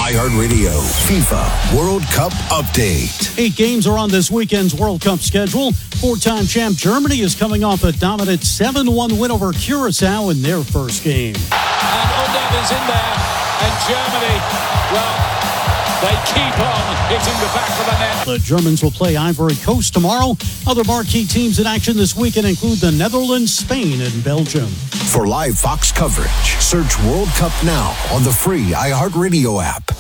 iHeartRadio FIFA World Cup Update. 8 games are on this weekend's World Cup schedule. 4-time champ Germany is coming off a dominant 7-1 win over Curacao in their first game. And Undav is in there, and Germany, well, they keep on hitting the back of the net. The Germans will play Ivory Coast tomorrow. Other marquee teams in action this weekend include the Netherlands, Spain, and Belgium. For live Fox coverage, search World Cup Now on the free iHeartRadio app.